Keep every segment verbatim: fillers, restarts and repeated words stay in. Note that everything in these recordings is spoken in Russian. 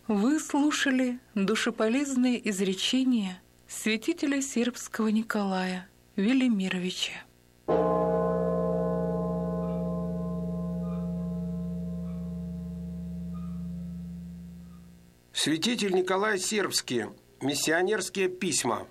Вы слушали душеполезные изречения святителя сербского Николая Велимировича. Святитель Николай Сербский. Миссионерские письма.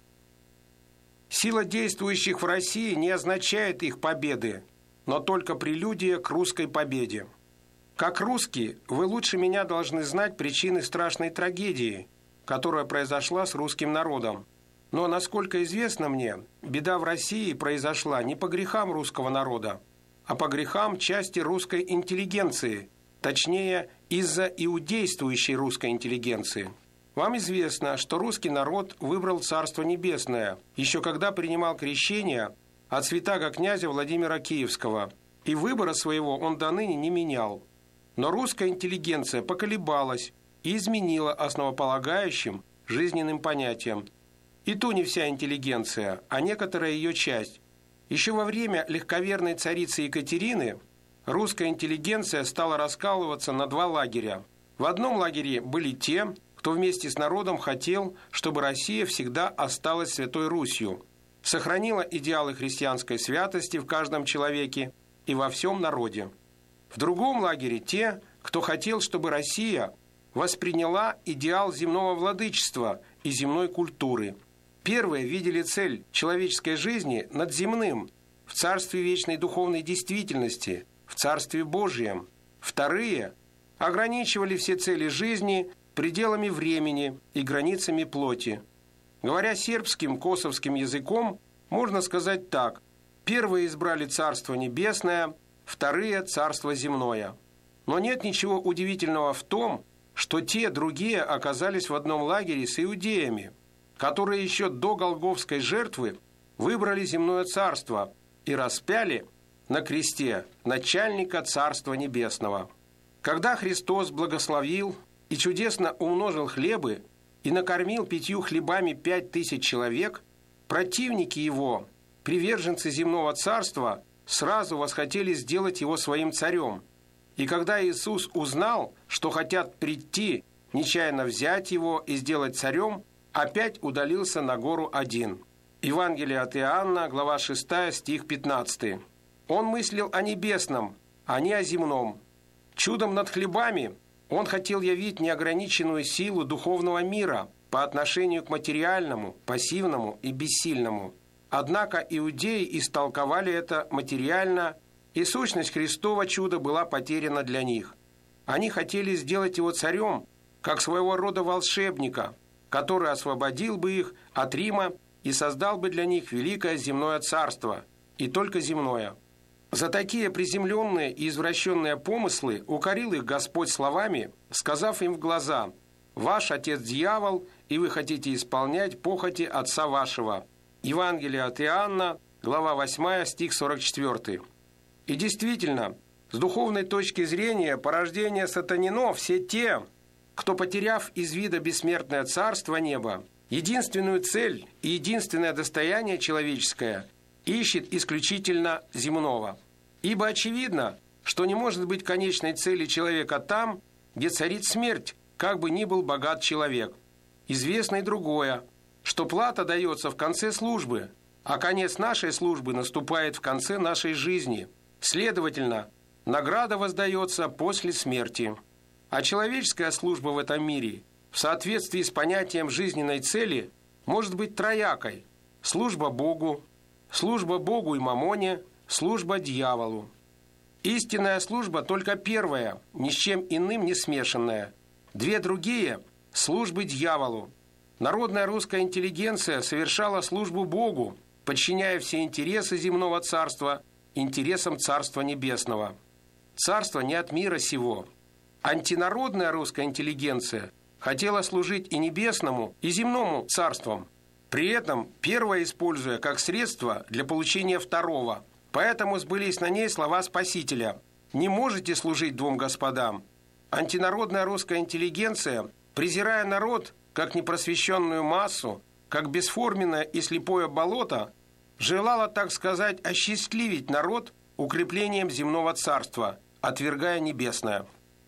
Сила действующих в России не означает их победы, но только прелюдия к русской победе. Как русский, вы лучше меня должны знать причины страшной трагедии, которая произошла с русским народом. Но, насколько известно мне, беда в России произошла не по грехам русского народа, а по грехам части русской интеллигенции, точнее, из-за иудействующей русской интеллигенции. Вам известно, что русский народ выбрал Царство Небесное, еще когда принимал крещение от святаго князя Владимира Киевского, и выбора своего он до ныне не менял. Но русская интеллигенция поколебалась и изменила основополагающим жизненным понятиям. И то не вся интеллигенция, а некоторая ее часть. Еще во время легковерной царицы Екатерины русская интеллигенция стала раскалываться на два лагеря. В одном лагере были те, кто вместе с народом хотел, чтобы Россия всегда осталась Святой Русью, сохранила идеалы христианской святости в каждом человеке и во всем народе. В другом лагере те, кто хотел, чтобы Россия восприняла идеал земного владычества и земной культуры. Первые видели цель человеческой жизни над земным, в царстве вечной духовной действительности, в Царстве Божьем. Вторые ограничивали все цели жизни пределами времени и границами плоти. Говоря сербским, косовским языком, можно сказать так: первые избрали Царство Небесное, вторые – Царство Земное. Но нет ничего удивительного в том, что те, другие оказались в одном лагере с иудеями, которые еще до Голгофской жертвы выбрали земное царство и распяли на кресте начальника Царства Небесного. Когда Христос благословил и чудесно умножил хлебы и накормил пятью хлебами пять тысяч человек, противники его, приверженцы земного царства, сразу восхотели сделать его своим царем. И когда Иисус узнал, что хотят прийти, нечаянно взять его и сделать царем, опять удалился на гору один. Евангелие от Иоанна, глава шестая, стих пятнадцатый. Он мыслил о небесном, а не о земном. Чудом над хлебами он хотел явить неограниченную силу духовного мира по отношению к материальному, пассивному и бессильному. Однако иудеи истолковали это материально, и сущность Христова чуда была потеряна для них. Они хотели сделать его царем, как своего рода волшебника, который освободил бы их от Рима и создал бы для них великое земное царство, и только земное. За такие приземленные и извращенные помыслы укорил их Господь словами, сказав им в глаза: «Ваш отец дьявол, и вы хотите исполнять похоти отца вашего». Евангелие от Иоанна, глава восьмая, стих сорок четвёртый. И действительно, с духовной точки зрения порождение сатанино все те, кто, потеряв из вида бессмертное царство неба, единственную цель и единственное достояние человеческое, ищет исключительно земного. Ибо очевидно, что не может быть конечной цели человека там, где царит смерть, как бы ни был богат человек. Известно и другое, что плата дается в конце службы, а конец нашей службы наступает в конце нашей жизни. Следовательно, награда воздается после смерти. А человеческая служба в этом мире, в соответствии с понятием жизненной цели, может быть троякой: служба Богу, служба Богу и мамоне, служба дьяволу. Истинная служба только первая, ни с чем иным не смешанная. Две другие – службы дьяволу. Народная русская интеллигенция совершала службу Богу, подчиняя все интересы земного царства интересам Царства Небесного. Царство не от мира сего. Антинародная русская интеллигенция хотела служить и небесному, и земному царствам, при этом первое используя как средство для получения второго. Поэтому сбылись на ней слова Спасителя: «Не можете служить двум господам». Антинародная русская интеллигенция, презирая народ как непросвещенную массу, как бесформенное и слепое болото, желала, так сказать, осчастливить народ укреплением земного царства, отвергая небесное.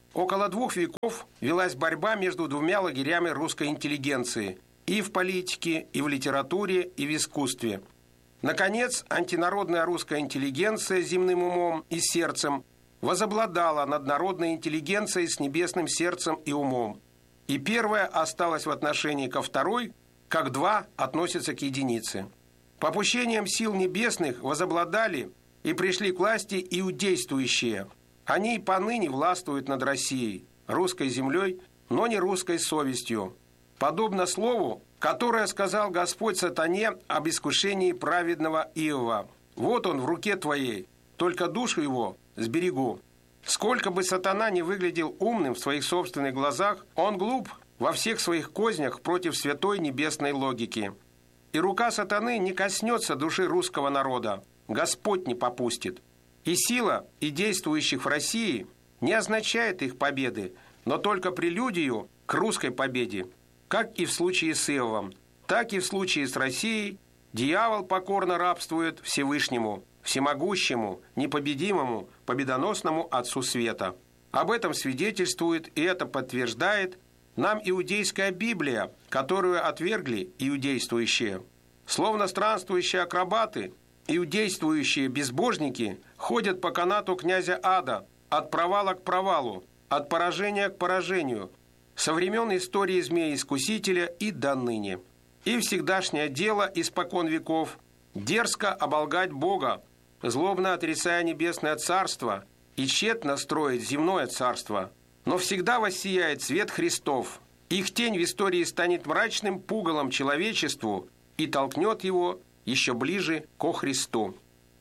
Около двух веков велась борьба между двумя лагерями русской интеллигенции и в политике, и в литературе, и в искусстве. Наконец, антинародная русская интеллигенция с земным умом и сердцем возобладала над народной интеллигенцией с небесным сердцем и умом. И первая осталась в отношении ко второй, как два относятся к единице. Попущением сил небесных возобладали и пришли к власти иудействующие. Они и поныне властвуют над Россией, русской землей, но не русской совестью. Подобно слову, которое сказал Господь сатане об искушении праведного Иова. «Вот он в руке твоей, только душу его сберегу». Сколько бы сатана ни выглядел умным в своих собственных глазах, он глуп во всех своих кознях против святой небесной логики. И рука сатаны не коснется души русского народа, Господь не попустит. И сила и действующих в России не означает их победы, но только прелюдию к русской победе. Как и в случае с Иовом, так и в случае с Россией дьявол покорно рабствует Всевышнему, всемогущему, непобедимому, победоносному Отцу Света. Об этом свидетельствует и это подтверждает нам иудейская Библия, которую отвергли иудействующие. Словно странствующие акробаты, иудействующие безбожники ходят по канату князя Ада от провала к провалу, от поражения к поражению, со времен истории змея-искусителя и до ныне. И всегдашнее дело испокон веков дерзко оболгать Бога, злобно отрицая небесное царство и тщетно строить земное царство. Но всегда воссияет свет Христов. Их тень в истории станет мрачным пугалом человечеству и толкнет его еще ближе ко Христу.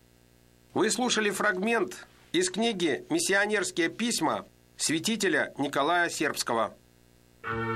Вы слушали фрагмент из книги «Миссионерские письма» святителя Николая Сербского.